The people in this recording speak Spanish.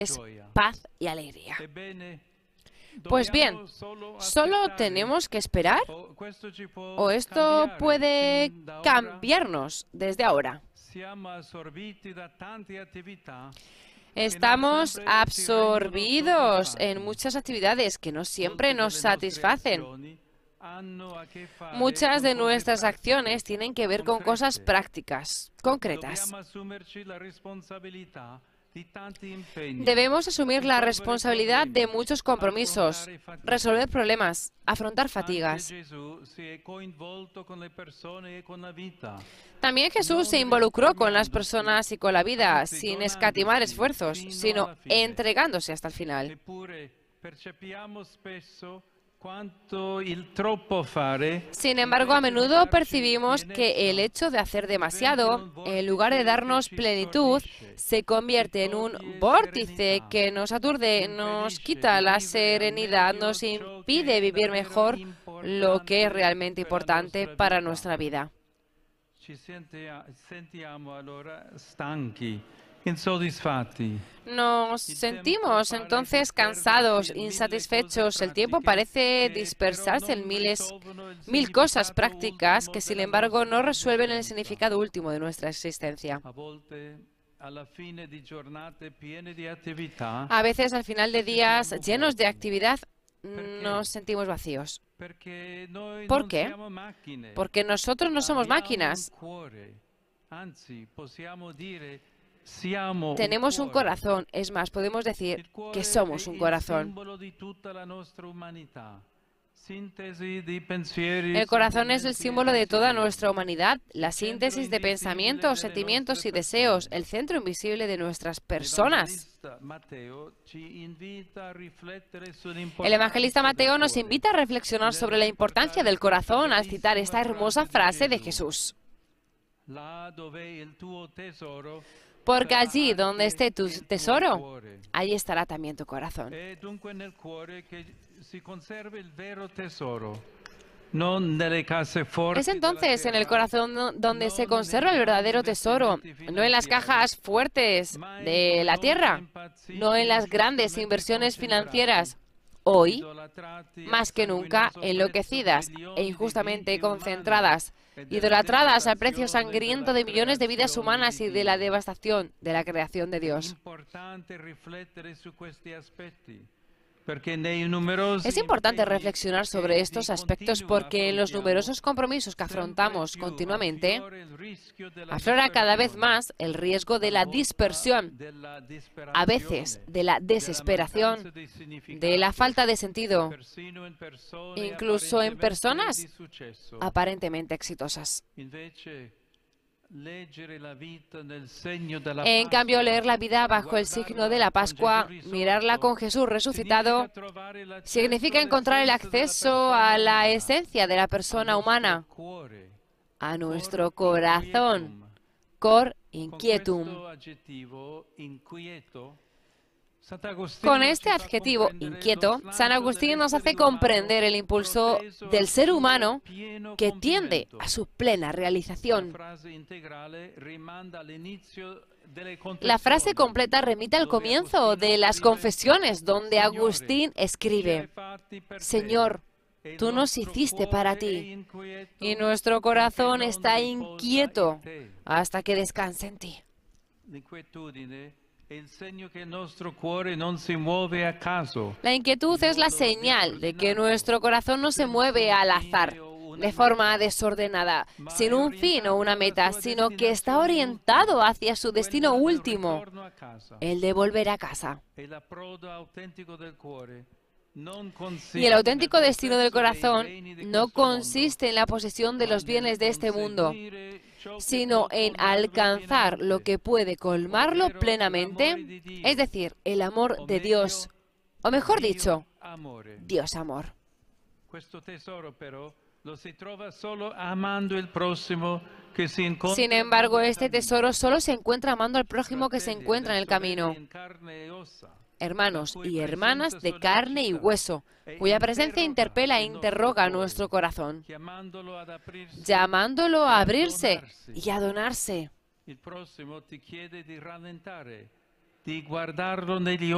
es paz y alegría. Pues bien, ¿solo tenemos que esperar? ¿O esto puede cambiarnos desde ahora? Estamos absorbidos en muchas actividades que no siempre nos satisfacen. Muchas de nuestras acciones tienen que ver con cosas prácticas, concretas. Debemos asumir la responsabilidad de muchos compromisos, resolver problemas, afrontar fatigas. También Jesús se involucró con las personas y con la vida, sin escatimar esfuerzos, sino entregándose hasta el final. Sin embargo, a menudo percibimos que el hecho de hacer demasiado, en lugar de darnos plenitud, se convierte en un vórtice que nos aturde, nos quita la serenidad, nos impide vivir mejor lo que es realmente importante para nuestra vida. Nos sentimos entonces cansados, insatisfechos. El tiempo parece dispersarse en mil cosas prácticas que, sin embargo, no resuelven el significado último de nuestra existencia. A veces, al final de días llenos de actividad, nos sentimos vacíos. ¿Por qué? Porque nosotros no somos máquinas. Tenemos un corazón, es más, podemos decir que somos un corazón. El corazón es el símbolo de toda nuestra humanidad, la síntesis de pensamientos, sentimientos y deseos, el centro invisible de nuestras personas. El evangelista Mateo nos invita a reflexionar sobre la importancia del corazón al citar esta hermosa frase de Jesús. Porque allí donde esté tu tesoro, allí estará también tu corazón. Es entonces en el corazón donde se conserva el verdadero tesoro, no en las cajas fuertes de la tierra, no en las grandes inversiones financieras. Hoy, más que nunca, enloquecidas e injustamente concentradas, idolatradas al precio sangriento de millones de vidas humanas y de la devastación de la creación de Dios. Es importante reflexionar sobre estos aspectos porque en los numerosos compromisos que afrontamos continuamente, aflora cada vez más el riesgo de la dispersión, a veces de la desesperación, de la falta de sentido, incluso en personas aparentemente exitosas. En cambio, leer la vida bajo el signo de la Pascua, mirarla con Jesús resucitado, significa encontrar el acceso a la esencia de la persona humana, a nuestro corazón, cor inquietum. Con este adjetivo, inquieto, San Agustín nos hace comprender el impulso del ser humano que tiende a su plena realización. La frase completa remite al comienzo de las Confesiones, donde Agustín escribe: Señor, tú nos hiciste para ti, y nuestro corazón está inquieto hasta que descanse en ti. La inquietud es la señal de que nuestro corazón no se mueve al azar, de forma desordenada, sin un fin o una meta, sino que está orientado hacia su destino último, el de volver a casa. Y el auténtico destino del corazón no consiste en la posesión de los bienes de este mundo, sino en alcanzar lo que puede colmarlo plenamente, es decir, el amor de Dios, o mejor dicho, Dios amor. Sin embargo, este tesoro solo se encuentra amando al prójimo que se encuentra en el camino. Hermanos y hermanas de carne y hueso, cuya presencia interpela e interroga a nuestro corazón, llamándolo a abrirse y a donarse.